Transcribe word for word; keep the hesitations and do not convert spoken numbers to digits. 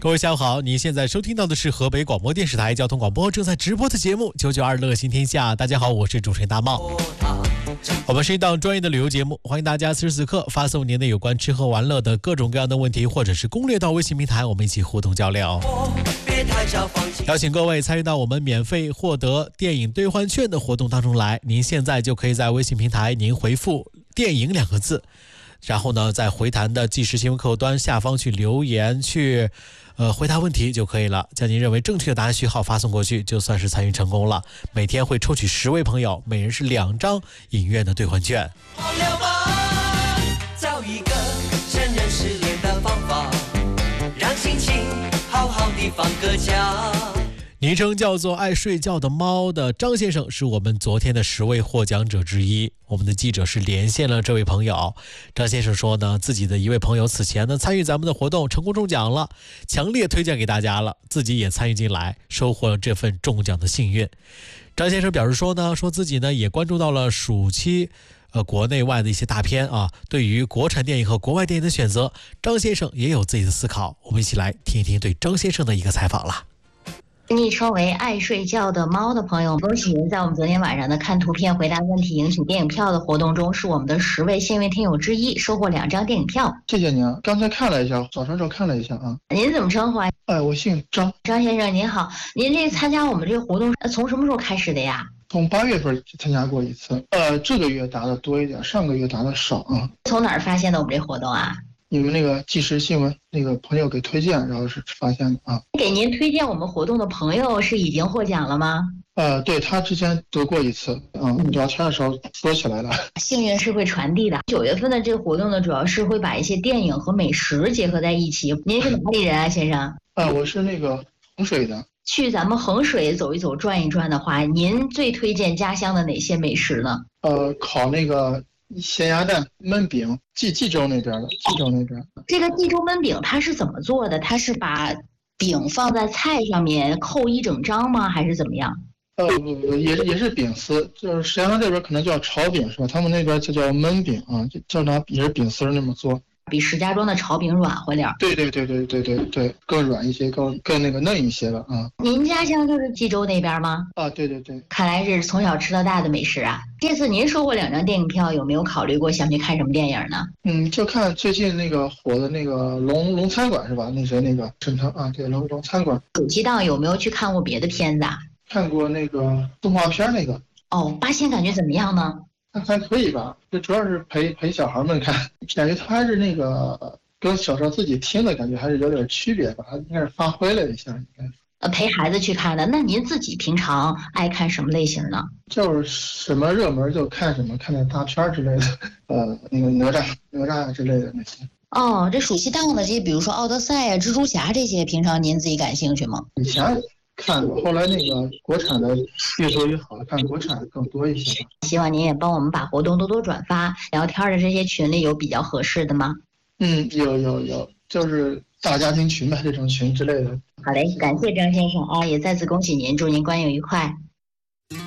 各位下午好，您现在收听到的是河北广播电视台交通广播正在直播的节目九九二乐行天下。大家好，我是主持人大茂。我们是一档专业的旅游节目，欢迎大家此时此刻发送您的有关吃喝玩乐的各种各样的问题或者是攻略到微信平台，我们一起互动交流。邀请各位参与到我们免费获得电影兑换券的活动当中来。您现在就可以在微信平台您回复电影两个字，然后呢在回弹的即时新闻客户端下方去留言去呃，回答问题就可以了，将您认为正确的答案序号发送过去，就算是参与成功了。每天会抽取十位朋友，每人是两张影院的兑换券。找一个真人实验的方法，让心情好好地放个假。昵称叫做爱睡觉的猫的张先生是我们昨天的十位获奖者之一。我们的记者是连线了这位朋友。张先生说呢，自己的一位朋友此前呢参与咱们的活动成功中奖了，强烈推荐给大家了，自己也参与进来，收获了这份中奖的幸运。张先生表示说呢，说自己呢也关注到了暑期呃，国内外的一些大片啊，对于国产电影和国外电影的选择，张先生也有自己的思考。我们一起来听一听对张先生的一个采访了。 昵称为爱睡觉的猫的朋友，恭喜您在我们昨天晚上的看图片回答问题赢取电影票的活动中是我们的十位幸运听友之一，收获两张电影票。 谢谢您，刚才看了一下，早上时候看了一下啊。 您怎么称呼啊？ 哎，我姓张。 张先生您好，您这参加我们这个活动从什么时候开始的呀？ 从八月份参加过一次，呃，这个月答的多一点，上个月答的少啊。 从哪儿发现的我们这活动啊？ 你们那个即时新闻那个朋友给推荐，然后是发现的啊。 给您推荐我们活动的朋友是已经获奖了吗？ 呃，对，他之前得过一次，嗯，聊天的时候说起来了。 幸运是会传递的。九月份的这个活动呢，主要是会把一些电影和美食结合在一起。您是哪里人啊，先生？ 呃，我是那个衡水的。 去咱们衡水走一走、转一转的话，您最推荐家乡的哪些美食呢？ 呃，烤那个咸鸭蛋、焖饼，冀冀州那边的，冀州那边。 这个冀州焖饼它是怎么做的？它是把饼放在菜上面扣一整张吗？还是怎么样？ 呃，不不，也是也是饼丝，就是石家庄这边可能叫炒饼是吧？他们那边就叫焖饼啊，就叫拿也是饼丝那么做。 比石家庄的炒饼软和点儿。 对对对对对对对，更软一些，更更那个嫩一些了啊。 您家乡就是冀州那边吗？ 啊，对对对。 看来是从小吃到大的美食啊。这次您收获两张电影票，有没有考虑过想去看什么电影呢？ 嗯，就看最近那个火的那个龙龙餐馆是吧？那谁那个沈腾啊，对，龙龙餐馆。 暑期档有没有去看过别的片子啊？ 看过那个动画片那个。 哦，八仙感觉怎么样呢？ 还可以吧，这主要是陪陪小孩们看，感觉他还是那个跟小时候自己听的感觉还是有点区别吧，应该是发挥了一下，应该。 呃，陪孩子去看的，那您自己平常爱看什么类型呢？ 就是什么热门就看什么，看点大片之类的，呃，那个哪吒、哪吒之类的那些。 哦，这暑期档的这些，比如说奥德赛呀、蜘蛛侠这些，平常您自己感兴趣吗？ 以前看过，后来那个国产的越做越好，看国产更多一些吧。 希望您也帮我们把活动多多转发。聊天的这些群里有比较合适的吗？ 嗯，有有有，就是大家庭群吧，这种群之类的。 好嘞，感谢张先生啊，也再次恭喜您，祝您观影愉快。